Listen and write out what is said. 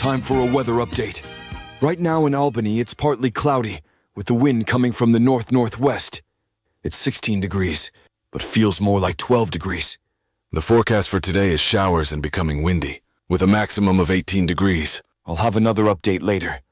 time for a weather update. Right now in Albany, it's partly cloudy, with the wind coming from the north-northwest. It's 16 degrees, but feels more like 12 degrees. The forecast for today is showers and becoming windy, with a maximum of 18 degrees. I'll have another update later.